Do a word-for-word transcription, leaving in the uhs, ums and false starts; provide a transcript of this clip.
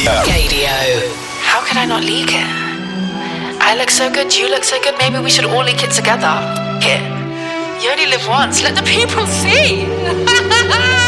Gadio. How could I not leak it? I look so good, you look so good, maybe we should all leak it together. Here. You only live once, let the people see.